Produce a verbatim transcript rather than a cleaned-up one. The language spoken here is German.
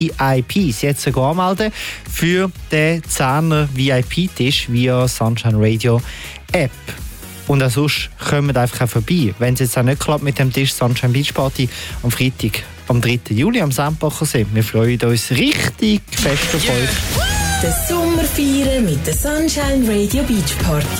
V I Ps. Jetzt sogar anmelden für den zehner V I P-Tisch via Sunshine Radio App. Und auch sonst kommt einfach auch vorbei. Wenn es jetzt auch nicht klappt mit dem Tisch Sunshine Beach Party am Freitag, am dritten Juli am Sempacher See. Wir freuen uns richtig fest auf euch. Den Sommer feiern mit der Sunshine Radio Beach Party.